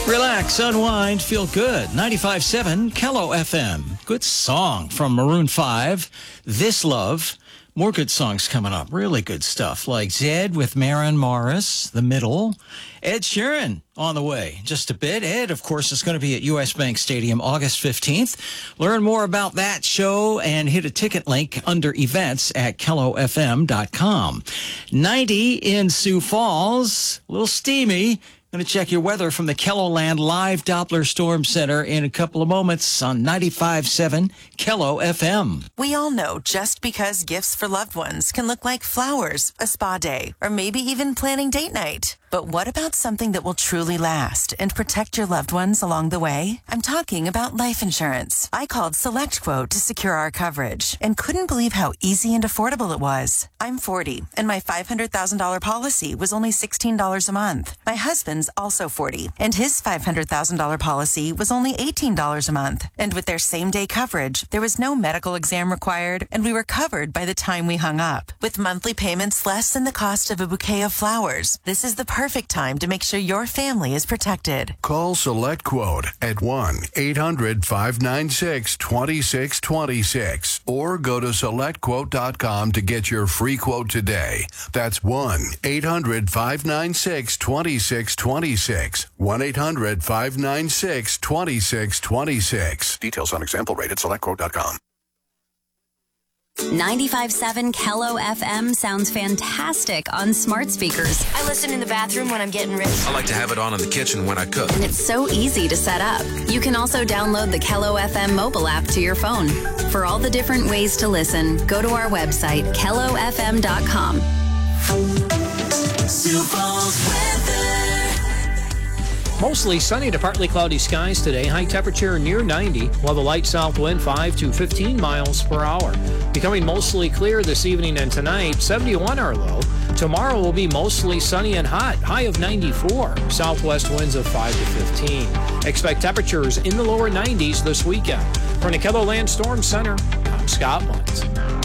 Relax, unwind, feel good. 95.7 Kello FM. Good song from Maroon 5. This Love. More good songs coming up. Really good stuff. Like Zed with Maren Morris, The Middle. Ed Sheeran on the way. Just a bit. Ed, of course, is going to be at US Bank Stadium August 15th. Learn more about that show and hit a ticket link under events at KelloFM.com. 90 in Sioux Falls. A little steamy. Going to check your weather from the KELOLAND Live Doppler Storm Center in a couple of moments on 95.7 Kello FM. We all know just because gifts for loved ones can look like flowers, a spa day, or maybe even planning date night. But what about something that will truly last and protect your loved ones along the way? I'm talking about life insurance. I called SelectQuote to secure our coverage and couldn't believe how easy and affordable it was. I'm 40, and my $500,000 policy was only $16 a month. My husband's also 40, and his $500,000 policy was only $18 a month. And with their same-day coverage, there was no medical exam required, and we were covered by the time we hung up. With monthly payments less than the cost of a bouquet of flowers, this is the perfect time to make sure your family is protected. Call SelectQuote at 1-800-596-2626 or go to SelectQuote.com to get your free quote today. That's 1-800-596-2626. 1-800-596-2626. Details on example rate at SelectQuote.com. 95.7 Kello FM sounds fantastic on smart speakers. I listen in the bathroom when I'm getting ready. I like to have it on in the kitchen when I cook. And it's so easy to set up. You can also download the Kello FM mobile app to your phone. For all the different ways to listen, go to our website, KelloFM.com. Sioux Falls weather. Mostly sunny to partly cloudy skies today. High temperature near 90, while the light south wind 5 to 15 miles per hour. Becoming mostly clear this evening and tonight, 71 our low. Tomorrow will be mostly sunny and hot, high of 94. Southwest winds of 5 to 15. Expect temperatures in the lower 90s this weekend. From the KELOLAND Storm Center, I'm Scott Muntz.